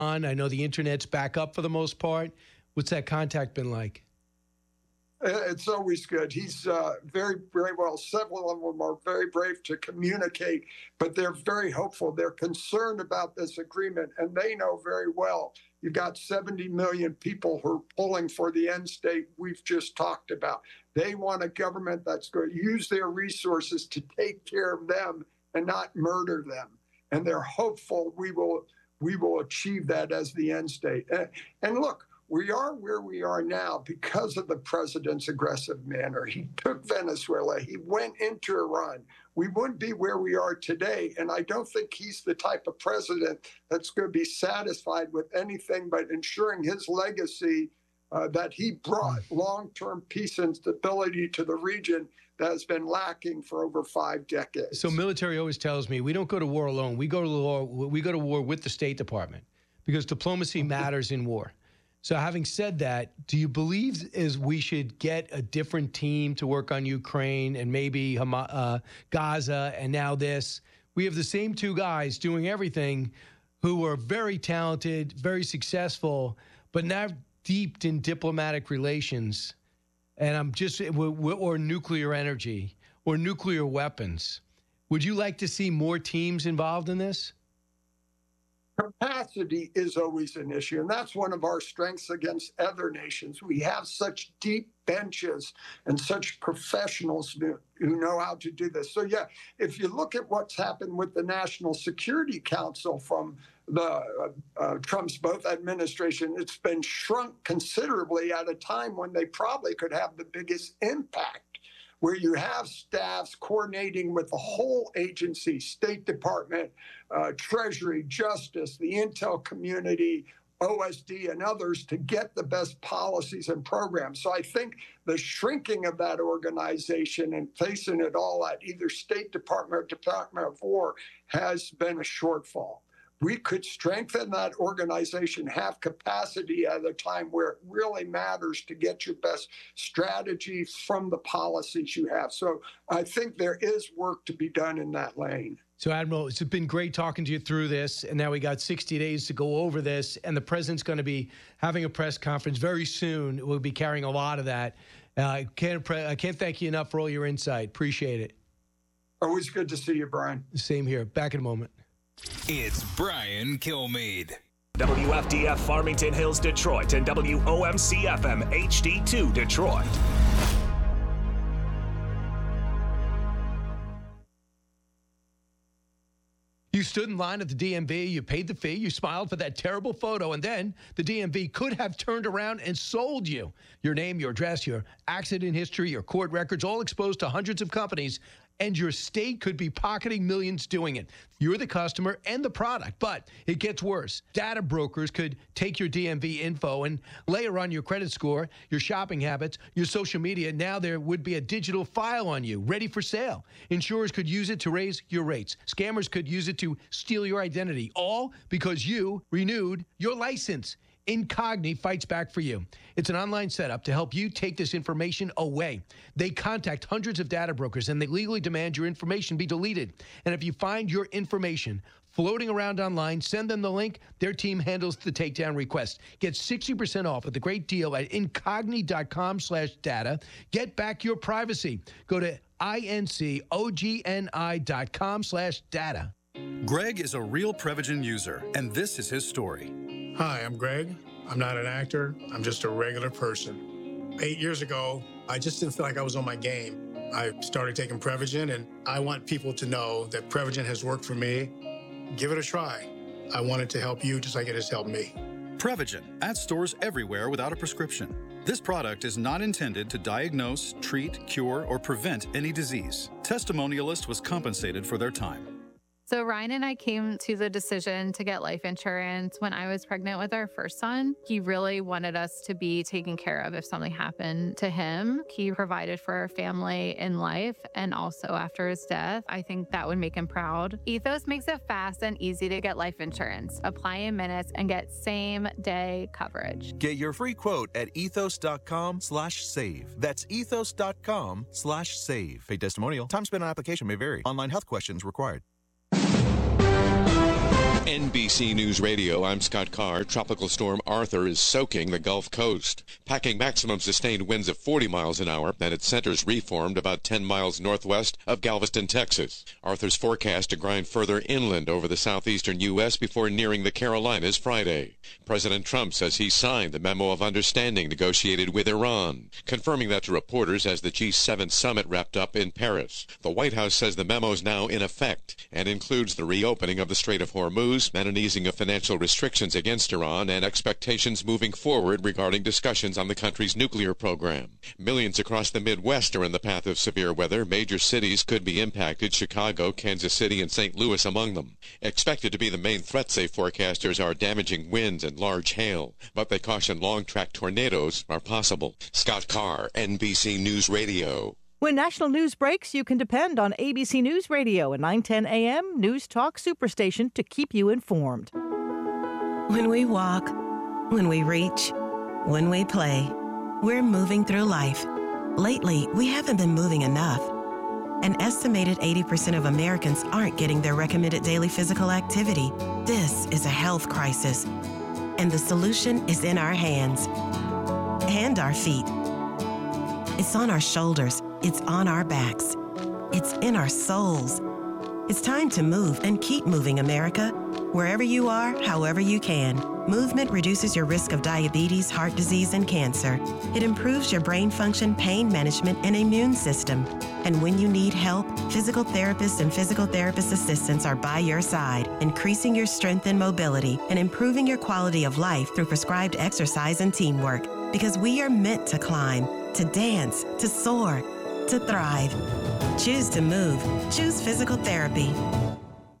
on? I know the internet's back up for the most part. What's that contact been like? It's always good. He's very, very well. Several of them are very brave to communicate, but they're very hopeful. They're concerned about this agreement, and they know very well you've got 70 million people who are pulling for the end state we've just talked about. They want a government that's going to use their resources to take care of them and not murder them. And they're hopeful we will achieve that as the end state. And look, we are where we are now because of the president's aggressive manner. He took Venezuela. He went into Iran. We wouldn't be where we are today. And I don't think he's the type of president that's going to be satisfied with anything but ensuring his legacy that he brought long-term peace and stability to the region that has been lacking for over 5 decades. So military always tells me we don't go to war alone. We go to war with the State Department because diplomacy matters in war. So having said that, do you believe we should get a different team to work on Ukraine and maybe Gaza and now this? We have the same 2 guys doing everything who are very talented, very successful, but not deep in diplomatic relations. And or nuclear energy or nuclear weapons. Would you like to see more teams involved in this? Capacity is always an issue, and that's one of our strengths against other nations. We have such deep benches and such professionals who know how to do this. So, yeah, if you look at what's happened with the National Security Council from the Trump's both administration, it's been shrunk considerably at a time when they probably could have the biggest impact, where you have staffs coordinating with the whole agency, State Department, Treasury, Justice, the intel community, OSD, and others to get the best policies and programs. So I think the shrinking of that organization and placing it all at either State Department or Department of War has been a shortfall. We could strengthen that organization, have capacity at a time where it really matters to get your best strategy from the policies you have. So I think there is work to be done in that lane. So, Admiral, it's been great talking to you through this, and now we got 60 days to go over this, and the president's going to be having a press conference very soon. We'll be carrying a lot of that. I can't thank you enough for all your insight. Appreciate it. Always good to see you, Brian. Same here. Back in a moment. It's Brian Kilmeade. WFDF Farmington Hills, Detroit, and WOMC FM HD2 Detroit. You stood in line at the DMV, you paid the fee, you smiled for that terrible photo, and then the DMV could have turned around and sold you. Your name, your address, your accident history, your court records, all exposed to hundreds of companies, and your state could be pocketing millions doing it. You're the customer and the product, but it gets worse. Data brokers could take your DMV info and layer on your credit score, your shopping habits, your social media. Now there would be a digital file on you, ready for sale. Insurers could use it to raise your rates. Scammers could use it to steal your identity, all because you renewed your license. Incogni fights back for you. It's an online setup to help you take this information away. They contact hundreds of data brokers and they legally demand your information be deleted. And if you find your information floating around online, send them the link. Their team handles the takedown request. Get 60% off with a great deal at incogni.com/data. Get back your privacy. Go to incogni.com/data. Greg is a real Prevagen user, and this is his story. Hi, I'm Greg. I'm not an actor. I'm just a regular person. 8 years ago, I just didn't feel like I was on my game. I started taking Prevagen, and I want people to know that Prevagen has worked for me. Give it a try. I want it to help you just like it has helped me. Prevagen, at stores everywhere without a prescription. This product is not intended to diagnose, treat, cure, or prevent any disease. Testimonialist was compensated for their time. So Ryan and I came to the decision to get life insurance when I was pregnant with our first son. He really wanted us to be taken care of if something happened to him. He provided for our family in life and also after his death. I think that would make him proud. Ethos makes it fast and easy to get life insurance. Apply in minutes and get same-day coverage. Get your free quote at ethos.com/save. That's ethos.com/save. Paid testimonial. Time spent on application may vary. Online health questions required. NBC News Radio, I'm Scott Carr. Tropical storm Arthur is soaking the Gulf Coast, packing maximum sustained winds of 40 miles an hour, and its center's reformed about 10 miles northwest of Galveston, Texas. Arthur's forecast to grind further inland over the southeastern U.S. before nearing the Carolinas Friday. President Trump says he signed the memo of understanding negotiated with Iran, confirming that to reporters as the G7 summit wrapped up in Paris. The White House says the memo is now in effect and includes the reopening of the Strait of Hormuz and an easing of financial restrictions against Iran and expectations moving forward regarding discussions on the country's nuclear program. Millions across the Midwest are in the path of severe weather. Major cities could be impacted, Chicago, Kansas City, and St. Louis among them. Expected to be the main threat, say forecasters, are damaging winds and large hail, but they caution long-track tornadoes are possible. Scott Carr, NBC News Radio. When national news breaks, you can depend on ABC News Radio and 910 AM News Talk Superstation to keep you informed. When we walk, when we reach, when we play, we're moving through life. Lately, we haven't been moving enough. An estimated 80% of Americans aren't getting their recommended daily physical activity. This is a health crisis, and the solution is in our hands and our feet. It's on our shoulders. It's on our backs. It's in our souls. It's time to move and keep moving, America. Wherever you are, however you can. Movement reduces your risk of diabetes, heart disease, and cancer. It improves your brain function, pain management, and immune system. And when you need help, physical therapists and physical therapist assistants are by your side, increasing your strength and mobility and improving your quality of life through prescribed exercise and teamwork. Because we are meant to climb, to dance, to soar, to thrive. Choose to move. Choose physical therapy.